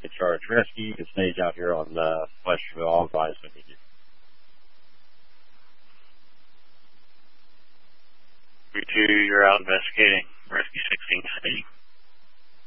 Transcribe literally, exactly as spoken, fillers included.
in charge. Rescue, you can stage out here on uh, Westerville. I'll advise when needed. three two, you're out investigating. Rescue sixteen, staging.